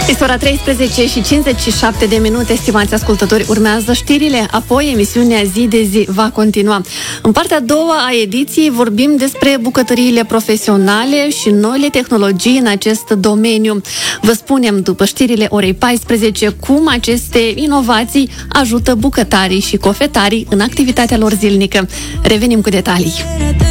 Este ora 13 și 57 de minute, stimați ascultători. Urmează știrile, apoi emisiunea Zi de Zi va continua. În partea a doua a ediției vorbim despre bucătăriile profesionale și noile tehnologii în acest domeniu. Vă spunem după știrile orei 14 cum aceste inovații ajută bucătarii și cofetarii în activitatea lor zilnică. Revenim cu detalii.